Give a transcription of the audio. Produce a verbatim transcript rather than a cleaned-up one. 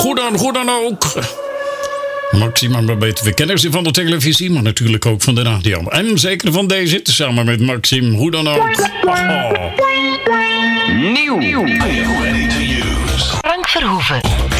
Goed dan, goed dan ook. Maxima, maar weten we kennen ze van de televisie, maar natuurlijk ook van de radio. En zeker van deze, samen met Maxim, hoe dan ook. Oh. Nieuw. Frank Verhoeven.